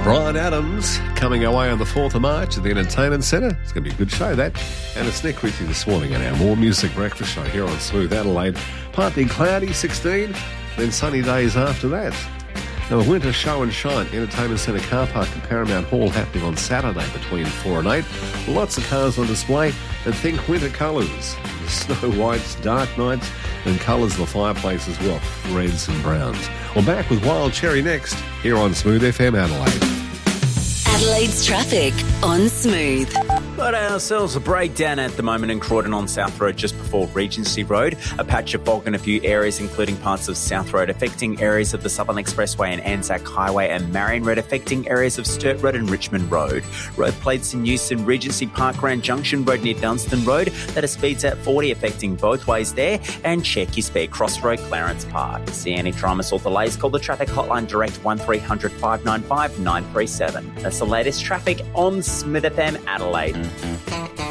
Bryan Adams coming away on the 4th of March at the Entertainment Centre. It's going to be a good show, that. And it's Nick with you this morning in our More Music Breakfast Show here on Smooth Adelaide. Partly cloudy, 16, then sunny days after that. Now, the Winter Show and Shine Entertainment Centre car park at Paramount Hall happening on Saturday between 4 and 8. Lots of cars on display, and think winter colours. The Snow Whites, Dark Nights, and colours of the fireplace as well, reds and browns. We're back with Wild Cherry next, here on Smooth FM Adelaide. Adelaide's traffic on Smooth. Got ourselves a breakdown at the moment in Croydon on South Road just before Regency Road. A patch of fog in a few areas, including parts of South Road, affecting areas of the Southern Expressway and Anzac Highway, and Marion Road affecting areas of Sturt Road and Richmond Road. Road plates in use in Regency Park, Grand Junction Road near Dunstan Road. That is speeds at 40 affecting both ways there. And check your speed, Crossroad, Clarence Park. See any dramas or delays, call the traffic hotline direct 1300 595 937. That's the latest traffic on Smith FM Adelaide.